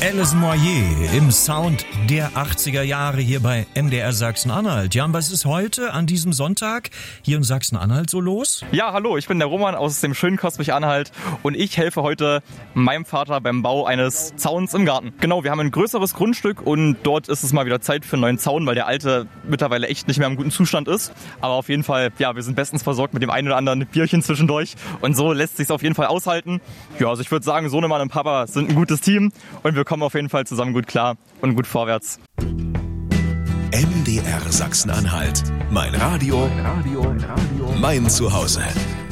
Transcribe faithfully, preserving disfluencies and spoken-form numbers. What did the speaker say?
Alice Moyer im Sound der achtziger Jahre hier bei M D R Sachsen-Anhalt. Jan, was ist heute an diesem Sonntag hier in Sachsen-Anhalt so los? Ja, hallo, ich bin der Roman aus dem schönen Kosmich-Anhalt und ich helfe heute meinem Vater beim Bau eines Zauns im Garten. Genau, wir haben ein größeres Grundstück und dort ist es mal wieder Zeit für einen neuen Zaun, weil der alte mittlerweile echt nicht mehr im guten Zustand ist. Aber auf jeden Fall, ja, wir sind bestens versorgt mit dem einen oder anderen Bierchen zwischendurch und so lässt sich's auf jeden Fall aushalten. Ja, also ich würde sagen, Sohnemann und Papa sind ein gutes Team und wir kommen auf jeden Fall zusammen gut klar und gut vorwärts. M D R Sachsen-Anhalt. Mein Radio, mein Radio, mein Zuhause.